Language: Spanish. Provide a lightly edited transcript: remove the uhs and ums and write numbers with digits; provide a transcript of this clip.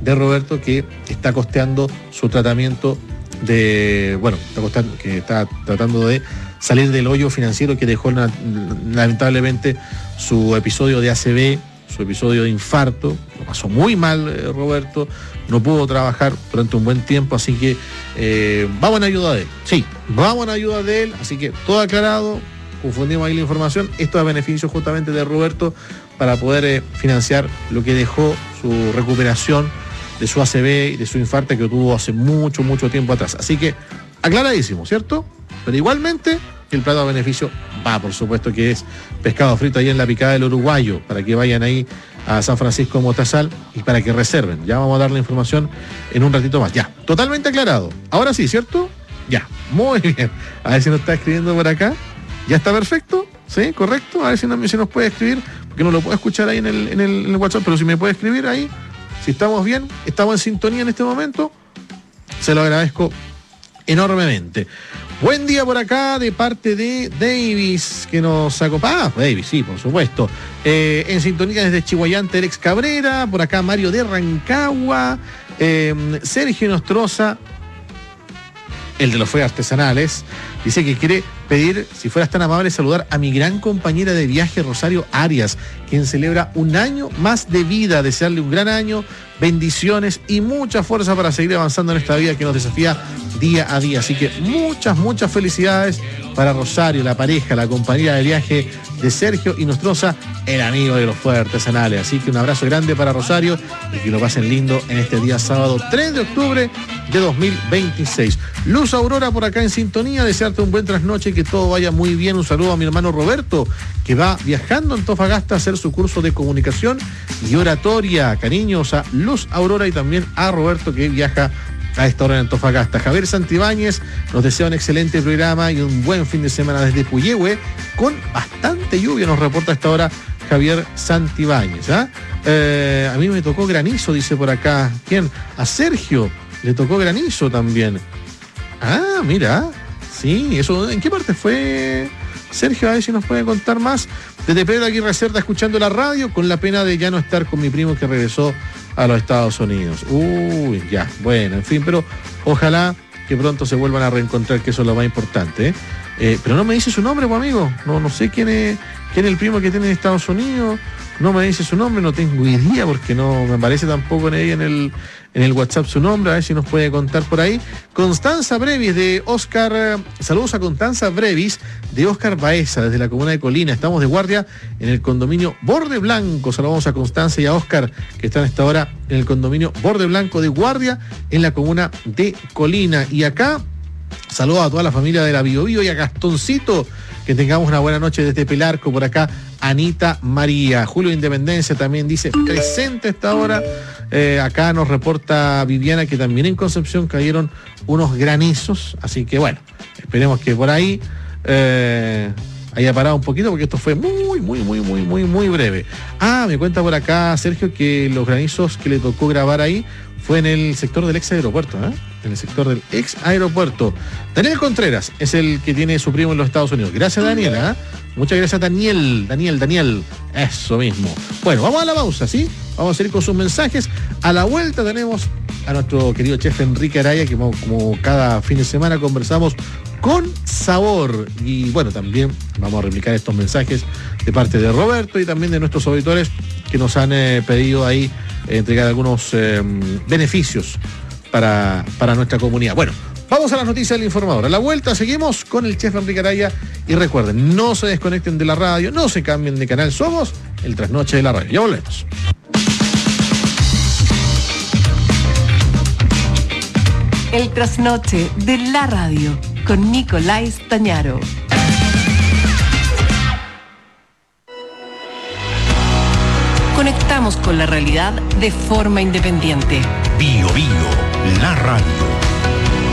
de Roberto, que está costeando su tratamiento que está tratando de salir del hoyo financiero que dejó lamentablemente su episodio de ACV, su episodio de infarto. Lo pasó muy mal Roberto, no pudo trabajar durante un buen tiempo, así que vamos en ayuda de él. Sí, vamos en ayuda de él, así que todo aclarado, confundimos ahí la información. Esto es a beneficio justamente de Roberto para poder financiar lo que dejó su recuperación de su ACV y de su infarto que tuvo hace mucho tiempo atrás. Así que aclaradísimo, ¿cierto? Pero igualmente el plato a beneficio va, por supuesto, que es pescado frito ahí en la Picada del Uruguayo, para que vayan ahí a San Francisco de Mostazal y para que reserven. Ya vamos a dar la información en un ratito más. Ya, totalmente aclarado. Ahora sí, ¿cierto? Ya, muy bien. A ver si nos está escribiendo por acá. ¿Ya está perfecto? ¿Sí? ¿Correcto? A ver si nos puede escribir, porque no lo puedo escuchar ahí en el WhatsApp, pero si me puede escribir ahí, si estamos bien, estamos en sintonía en este momento, se lo agradezco enormemente. Buen día por acá de parte de Davis, que nos acompaña. Davis, sí, por supuesto. En sintonía desde Chihuayante, Alex Cabrera. Por acá Mario de Rancagua. Sergio Nostroza, el de los fuegos artesanales, dice que quiere pedir, si fueras tan amable, saludar a mi gran compañera de viaje, Rosario Arias, quien celebra un año más de vida. Desearle un gran año, bendiciones y mucha fuerza para seguir avanzando en esta vida que nos desafía día a día. Así que muchas felicidades para Rosario, la pareja, la compañera de viaje de Sergio y Nostroza, el amigo de los fuegos artesanales. Así que un abrazo grande para Rosario y que lo pasen lindo en este día sábado 3 de octubre de 2026. Luz Aurora por acá en sintonía, desearte un buen trasnoche y que todo vaya muy bien. Un saludo a mi hermano Roberto, que va viajando a Antofagasta a hacer su curso de comunicación y oratoria. Cariños a Luz Aurora y también a Roberto, que viaja a esta hora en Antofagasta. Javier Santibáñez nos desea un excelente programa y un buen fin de semana desde Puyehue, con bastante lluvia, nos reporta a esta hora Javier Santibáñez. A mí me tocó granizo, dice por acá. ¿Quién? A Sergio le tocó granizo también. Ah, mira. Sí, eso, ¿en qué parte fue, Sergio? A ver si nos puede contar más. Desde Pedro Aguirre Cerda, escuchando la radio, con la pena de ya no estar con mi primo que regresó a los Estados Unidos. Uy, ya, bueno, en fin, pero ojalá que pronto se vuelvan a reencontrar, que eso es lo más importante, ¿eh? Pero no me dice su nombre, pues, amigo. No sé quién es el primo que tiene en Estados Unidos. No me dice su nombre, no tengo idea, porque no me aparece tampoco en el WhatsApp su nombre. A ver si nos puede contar por ahí. Constanza Brevis de Oscar, saludos a Constanza Brevis de Oscar Baeza, desde la comuna de Colina. Estamos de guardia en el condominio Borde Blanco. Saludamos a Constanza y a Oscar, que están a esta hora en el condominio Borde Blanco de guardia en la comuna de Colina. Y acá, saludos a toda la familia de la Biobío y a Gastoncito. Que tengamos una buena noche desde Pelarco. Por acá, Anita María. Julio Independencia también dice presente a esta hora. Acá nos reporta Viviana que también en Concepción cayeron unos granizos. Así que bueno, esperemos que por ahí haya parado un poquito, porque esto fue muy breve. Me cuenta por acá Sergio que los granizos que le tocó grabar ahí fue en el sector del ex aeropuerto, en el sector del ex aeropuerto. Daniel Contreras es el que tiene su primo en los Estados Unidos. Gracias, Daniel. Muchas gracias, Daniel. Eso mismo. Bueno, vamos a la pausa, ¿sí? Vamos a seguir con sus mensajes. A la vuelta tenemos a nuestro querido chef Enrique Araya, que como cada fin de semana conversamos con sabor. Y bueno, también vamos a replicar estos mensajes de parte de Roberto y también de nuestros auditores que nos han pedido ahí entregar algunos beneficios para nuestra comunidad. Bueno, vamos a las noticias del informador. A la vuelta seguimos con el chef Enrique Araya y recuerden, no se desconecten de la radio, no se cambien de canal, somos el Trasnoche de la Radio. Ya volvemos. El Trasnoche de la Radio con Nicolás Tañaro. Conectamos con la realidad de forma independiente. Bio, la radio.